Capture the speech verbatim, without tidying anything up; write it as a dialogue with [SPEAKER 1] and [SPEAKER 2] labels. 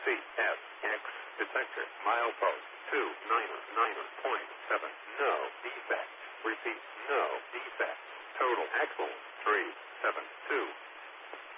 [SPEAKER 1] C S X detector milepost two nine nine point seven. No defect. Repeat. No defect. Total axle three seven two.